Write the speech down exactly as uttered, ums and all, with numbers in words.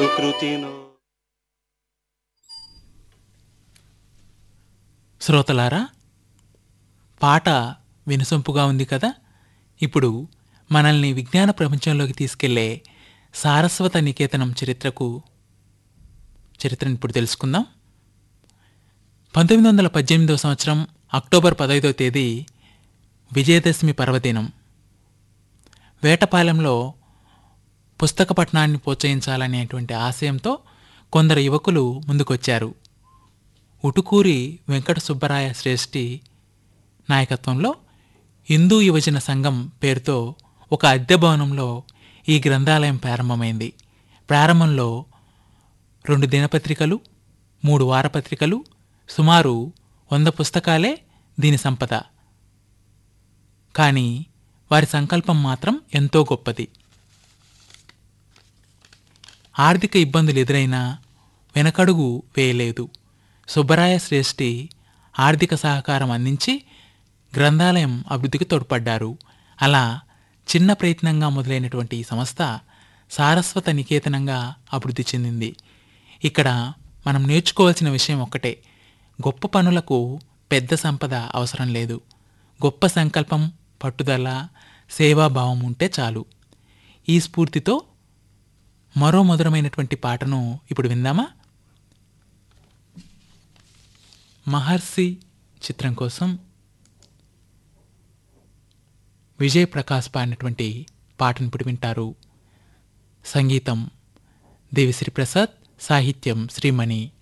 సుకృతినో. శ్రోతలారా, పాట వినసొంపుగా ఉంది కదా. ఇప్పుడు మనల్ని విజ్ఞాన ప్రపంచంలోకి తీసుకెళ్లే సారస్వత నికేతనం చరిత్రకు చరిత్రను ఇప్పుడు తెలుసుకుందాం. పంతొమ్మిది వందల పద్దెనిమిదవ సంవత్సరం అక్టోబర్ పదైదవ తేదీ విజయదశమి పర్వదినం. వేటపాలెంలో పుస్తక పఠనాన్ని ప్రోత్సహించాలనేటువంటి ఆశయంతో కొందరు యువకులు ముందుకొచ్చారు. ఉటుకూరి వెంకట సుబ్బరాయ శ్రేష్ఠి నాయకత్వంలో హిందూ యువజన సంఘం పేరుతో ఒక అద్దె భవనంలో ఈ గ్రంథాలయం ప్రారంభమైంది. ప్రారంభంలో రెండు దినపత్రికలు, మూడు వారపత్రికలు, సుమారు వంద పుస్తకాలే దీని సంపద. కానీ వారి సంకల్పం మాత్రం ఎంతో గొప్పది. ఆర్థిక ఇబ్బందులు ఎదురైనా వెనకడుగు వేయలేదు. సుబ్బరాయ శ్రేష్ఠి ఆర్థిక సహకారం అందించి గ్రంథాలయం అభివృద్ధికి తోడ్పడ్డారు. అలా చిన్న ప్రయత్నంగా మొదలైనటువంటి ఈ సంస్థ సారస్వత నికేతనంగా అభివృద్ధి చెందింది. ఇక్కడ మనం నేర్చుకోవాల్సిన విషయం ఒక్కటే: గొప్ప పనులకు పెద్ద సంపద అవసరం లేదు. గొప్ప సంకల్పం, పట్టుదల, సేవాభావం ఉంటే చాలు. ఈ స్ఫూర్తితో మరో మధురమైనటువంటి పాటను ఇప్పుడు విందామా? మహర్షి చిత్రం కోసం విజయ్ ప్రకాష్ పాడినటువంటి పాటను ఇప్పుడు వింటారు. సంగీతం దేవిశ్రీ ప్రసాద్, సాహిత్యం శ్రీమణి.